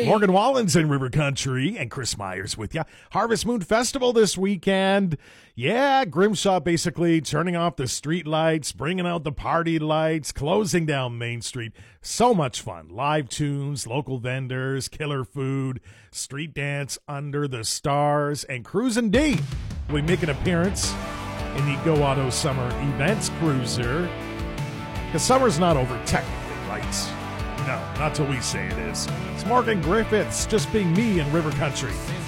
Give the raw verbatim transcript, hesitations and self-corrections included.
Morgan Wallen's in River Country, and Chris Myers with you. Harvest Moon Festival this weekend. Yeah, Grimshaw basically turning off the street lights, bringing out the party lights, closing down Main Street. So much fun. Live tunes, local vendors, killer food, street dance under the stars, and Cruisin' D will make an appearance in the Go Auto Summer Events Cruiser. Because summer's not over technically, right? No, not till we say it is. It's Morgan Griffiths, just being me in River Country.